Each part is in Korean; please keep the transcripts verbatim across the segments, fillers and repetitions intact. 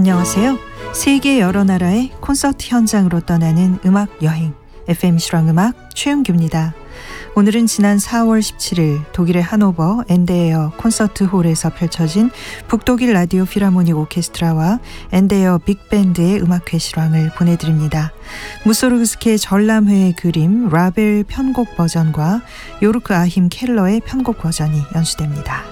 안녕하세요. 세계 여러 나라의 콘서트 현장으로 떠나는 음악 여행 에프엠 실황음악 최윤규입니다. 오늘은 지난 사월 십칠일 독일의 하노버 엔데에어 콘서트홀에서 펼쳐진 북독일 라디오 필하모닉 오케스트라와 엔데에어 빅밴드의 음악회 실황을 보내드립니다. 무소르그스키의 전람회의 그림 라벨 편곡 버전과 요르크 아힘 켈러의 편곡 버전이 연주됩니다.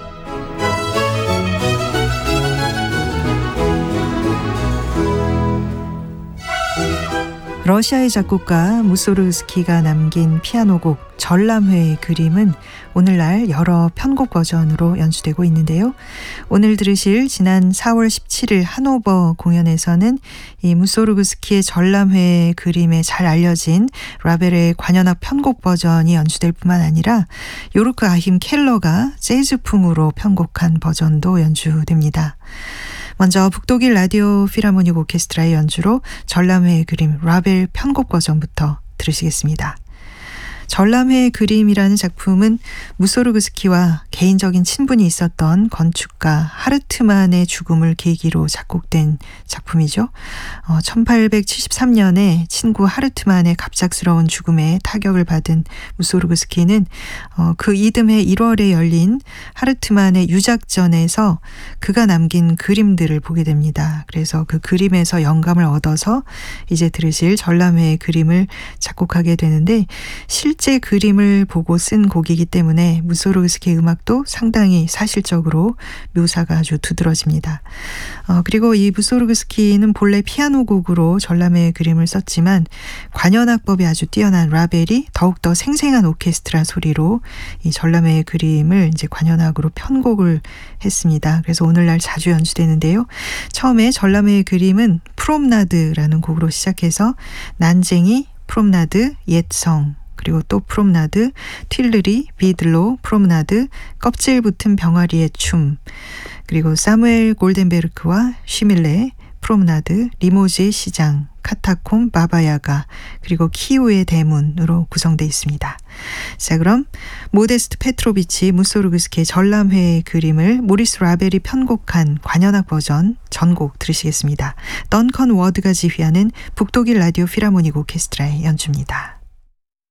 러시아의 작곡가 무소르그스키가 남긴 피아노곡 전람회의 그림은 오늘날 여러 편곡 버전으로 연주되고 있는데요. 오늘 들으실 지난 사월 십칠일 하노버 공연에서는 이 무소르그스키의 전람회의 그림에 잘 알려진 라벨의 관현악 편곡 버전이 연주될 뿐만 아니라 요르크 아힘 켈러가 재즈풍으로 편곡한 버전도 연주됩니다. 먼저 북독일 라디오 필하모닉 오케스트라의 연주로 전람회의 그림 라벨 편곡 버전부터 들으시겠습니다. 전람회의 그림이라는 작품은 무소르그스키와 개인적인 친분이 있었던 건축가 하르트만의 죽음을 계기로 작곡된 작품이죠. 어, 천팔백칠십삼년에 친구 하르트만의 갑작스러운 죽음에 타격을 받은 무소르그스키는 어, 그 이듬해 일월에 열린 하르트만의 유작전에서 그가 남긴 그림들을 보게 됩니다. 그래서 그 그림에서 영감을 얻어서 이제 들으실 전람회의 그림을 작곡하게 되는데 실제 실제 그림을 보고 쓴 곡이기 때문에 무소르그스키의 음악도 상당히 사실적으로 묘사가 아주 두드러집니다. 어, 그리고 이 무소르그스키는 본래 피아노 곡으로 전람회의 그림을 썼지만 관현악법이 아주 뛰어난 라벨이 더욱더 생생한 오케스트라 소리로 이 전람회의 그림을 이제 관현악으로 편곡을 했습니다. 그래서 오늘날 자주 연주되는데요. 처음에 전람회의 그림은 프롬나드라는 곡으로 시작해서 난쟁이, 프롬나드, 옛성, 그리고 또 프롬나드, 튠르리, 비들로, 프롬나드, 껍질 붙은 병아리의 춤, 그리고 사무엘 골덴베르크와 쉬밀레, 프롬나드, 리모즈의 시장, 카타콤, 바바야가, 그리고 키우의 대문으로 구성되어 있습니다. 자, 그럼 모데스트 페트로비치 무소르그스키의 전람회의 그림을 모리스 라벨이 편곡한 관현악 버전 전곡 들으시겠습니다. 던컨 워드가 지휘하는 북독일 라디오 필하모닉 오케스트라의 연주입니다.